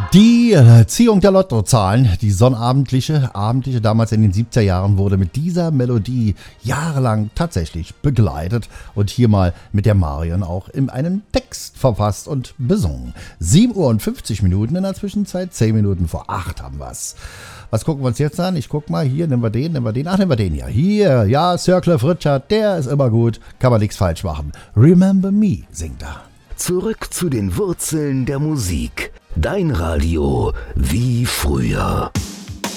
Die Ziehung der Lottozahlen, die sonnabendliche, abendliche, damals in den 70er Jahren, wurde mit dieser Melodie jahrelang tatsächlich begleitet und hier mal mit der Marion auch in einem Text verfasst und besungen. 7 Uhr und 50 Minuten in der Zwischenzeit, 10 Minuten vor 8 haben wir's. Was gucken wir uns jetzt an? Ich guck mal, hier, nehmen wir den. Ach, nehmen wir den ja. Hier, ja, Sir Cliff Richard, der ist immer gut, kann man nichts falsch machen. Remember Me singt er. Zurück zu den Wurzeln der Musik. Dein Radio wie früher.